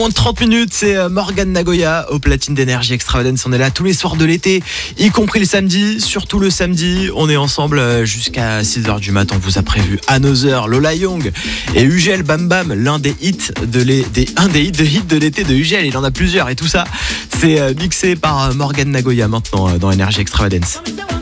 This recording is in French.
Moins de 30 minutes, c'est Morgan Nagoya au platine d'Énergie Extravagance. On est là tous les soirs de l'été, y compris le samedi. Surtout le samedi, on est ensemble jusqu'à 6h du matin. On vous a prévu Another, Lola Young et Ugel Bam Bam, l'un des hits de l'été de Ugel. Il en a plusieurs et tout ça, c'est mixé par Morgan Nagoya maintenant dans Énergie Extravagance.